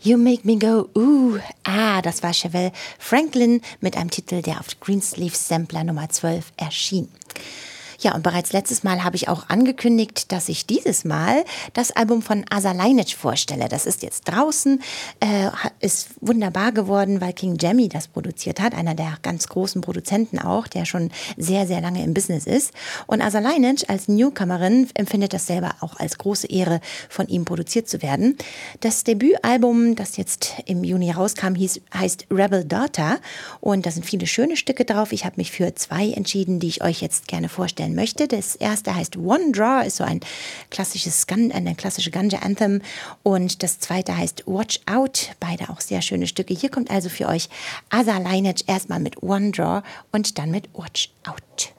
You Make Me Go, das war Chevelle Franklin mit einem Titel, der auf Greensleeve Sampler Nummer 12 erschien. Ja, und bereits letztes Mal habe ich auch angekündigt, dass ich dieses Mal das Album von Asa Lainic vorstelle. Das ist jetzt draußen, ist wunderbar geworden, weil King Jammy das produziert hat, einer der ganz großen Produzenten auch, der schon sehr, sehr lange im Business ist. Und Asa Lainic als Newcomerin empfindet das selber auch als große Ehre, von ihm produziert zu werden. Das Debütalbum, das jetzt im Juni rauskam, heißt Rebel Daughter und da sind viele schöne Stücke drauf. Ich habe mich für 2 entschieden, die ich euch jetzt gerne vorstellen möchte. Das erste heißt One Draw, ist so eine klassische Ganja Anthem und das zweite heißt Watch Out, beide auch sehr schöne Stücke. Hier kommt also für euch Asa Lainic erstmal mit One Draw und dann mit Watch Out.